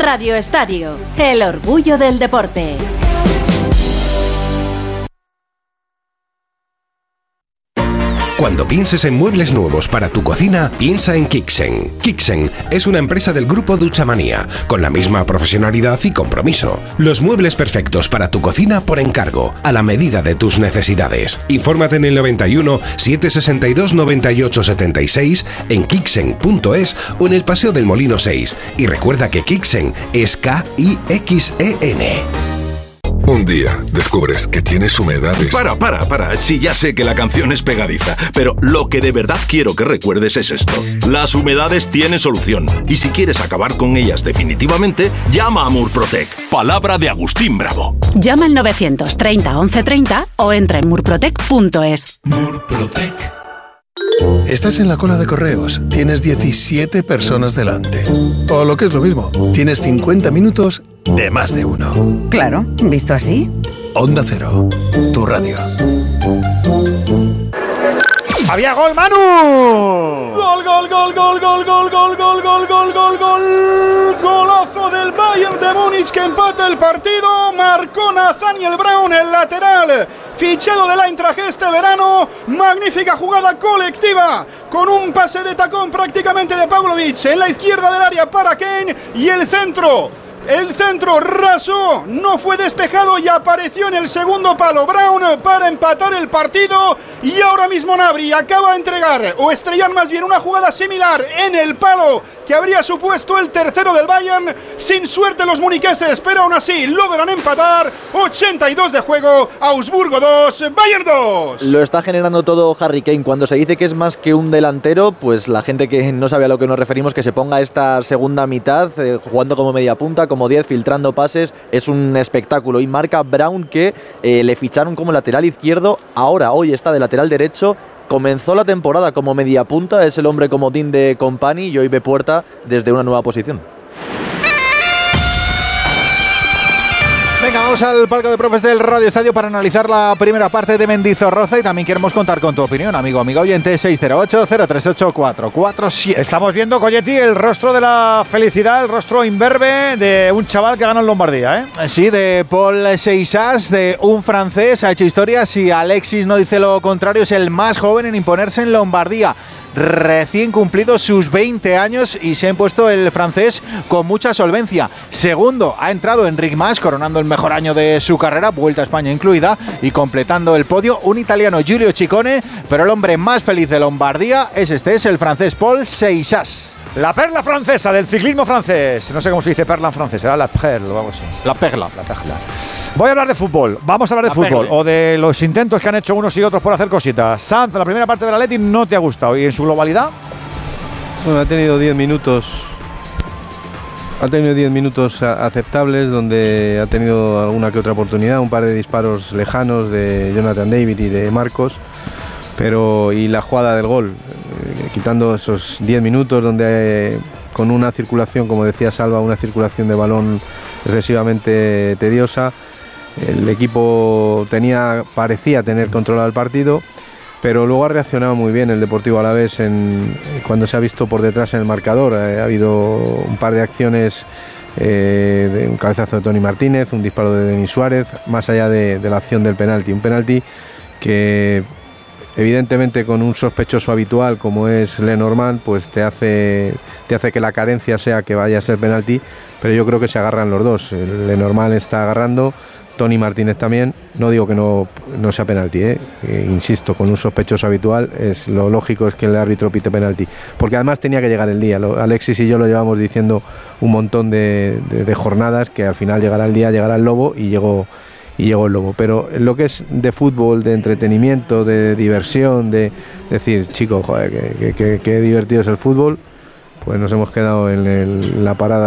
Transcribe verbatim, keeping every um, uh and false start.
Radio Estadio, el orgullo del deporte. Cuando pienses en muebles nuevos para tu cocina, piensa en Kixen. Kixen es una empresa del grupo Duchamanía, con la misma profesionalidad y compromiso. Los muebles perfectos para tu cocina por encargo, a la medida de tus necesidades. Infórmate en el noventa y uno, setecientos sesenta y dos, noventa y ocho, setenta y seis, en kixen punto es o en el Paseo del Molino seis. Y recuerda que Kixen es K I X E N. Un día descubres que tienes humedades. Para, para, para. Sí, ya sé que la canción es pegadiza, pero lo que de verdad quiero que recuerdes es esto. Las humedades tienen solución. Y si quieres acabar con ellas definitivamente, llama a Murprotec. Palabra de Agustín Bravo. Llama al novecientos treinta, once treinta o entra en murprotec punto es. Murprotec. Estás en la cola de correos, tienes diecisiete personas delante. O lo que es lo mismo, tienes cincuenta minutos de más de uno. Claro, visto así. Onda Cero, tu radio. ¡Había gol, Manu! ¡Gol, gol, gol, gol, gol, gol, gol, gol, gol, gol, gol, gol! ¡Golazo del Bayern de Múnich que empata el partido! Marcó Nathaniel Brown, el lateral, fichado del Eintracht este verano. Magnífica jugada colectiva, con un pase de tacón prácticamente de Pavlovic en la izquierda del área para Kane, y el centro. El centro raso no fue despejado y apareció en el segundo palo Brown para empatar el partido. Y ahora mismo Gnabry acaba de entregar, o estrellar más bien, una jugada similar en el palo que habría supuesto el tercero del Bayern. Sin suerte los muniqueses, pero aún así logran empatar. ochenta y dos de juego, Augsburgo dos, Bayern dos. Lo está generando todo Harry Kane. Cuando se dice que es más que un delantero, pues la gente que no sabe a lo que nos referimos, que se ponga esta segunda mitad eh, jugando como media punta, como diez, filtrando pases, es un espectáculo. Y marca Brown, que eh, le ficharon como lateral izquierdo, ahora hoy está de lateral derecho. Comenzó la temporada como media punta, es el hombre comodín de Company y hoy ve puerta desde una nueva posición. Venga, vamos al palco de profes del Radio Estadio para analizar la primera parte de Mendizorroza, y también queremos contar con tu opinión, amigo, amiga oyente. Seis cero ocho, cero tres ocho, cuatro cuatro siete. Estamos viendo, Colletti, el rostro de la felicidad, el rostro imberbe de un chaval que gana en Lombardía, ¿eh? Sí, de Paul Seixas, de un francés. Ha hecho historia, si Alexis no dice lo contrario, es el más joven en imponerse en Lombardía. Recién cumplidos sus veinte años y se ha impuesto el francés con mucha solvencia. Segundo ha entrado Enric Mas, coronando el mejor año de su carrera, Vuelta a España incluida, y completando el podio un italiano, Giulio Ciccone, pero el hombre más feliz de Lombardía es este, es el francés Paul Seixas. La perla francesa del ciclismo francés. No sé cómo se dice perla en francés, será la perla, vamos. La perla. La perla. Voy a hablar de fútbol. Vamos a hablar de la fútbol. Perle. O de los intentos que han hecho unos y otros por hacer cositas. Sanz, la primera parte del Atleti no te ha gustado. ¿Y en su globalidad? Bueno, ha tenido diez minutos. Ha tenido diez minutos aceptables, donde ha tenido alguna que otra oportunidad, un par de disparos lejanos de Jonathan David y de Marcos. Pero, y la jugada del gol, eh, quitando esos diez minutos donde eh, con una circulación, como decía Salva, una circulación de balón excesivamente tediosa, el equipo tenía, parecía tener controlado el partido, pero luego ha reaccionado muy bien el Deportivo Alavés en, cuando se ha visto por detrás en el marcador. Eh, ha habido un par de acciones, eh, de un cabezazo de Tony Martínez, un disparo de Denis Suárez, más allá de, de la acción del penalti, un penalti que evidentemente con un sospechoso habitual como es Lenormand, pues te hace, te hace que la carencia sea que vaya a ser penalti, pero yo creo que se agarran los dos. Lenormand está agarrando, Tony Martínez también. No digo que no, no sea penalti, ¿eh? Eh, insisto, con un sospechoso habitual es lo lógico es que el árbitro pite penalti, porque además tenía que llegar el día. Lo, Alexis y yo lo llevamos diciendo un montón de, de, de jornadas, que al final llegará el día, llegará el lobo, y llegó y llegó el lobo. Pero en lo que es de fútbol, de entretenimiento, de diversión, de decir, chicos, joder, que, que, que, que divertido es el fútbol, pues nos hemos quedado en el, la parada